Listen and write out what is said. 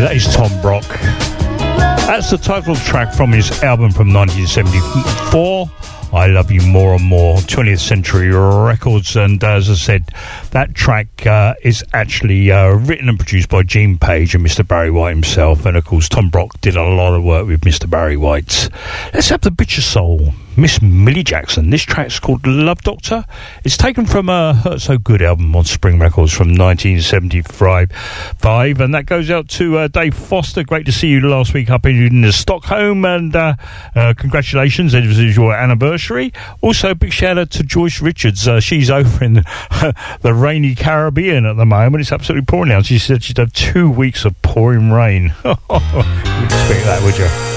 That is Tom Brock. That's the title track from his album from 1974, I Love You More and More, 20th Century Records. And as I said, that track is actually written and produced by Gene Page and Mr. Barry White himself. And of course, Tom Brock did a lot of work with Mr. Barry White. Let's have the Bitch of Soul, Miss Millie Jackson. This track's called Love Doctor. It's taken from a Hurt So Good album on Spring Records from 1975. And that goes out to Dave Foster. Great to see you last week up in Stockholm. And congratulations, it was your anniversary. Also, big shout out to Joyce Richards. She's over in the rainy Caribbean at the moment. It's absolutely pouring now. She said she'd have 2 weeks of pouring rain. You'd expect that, would you?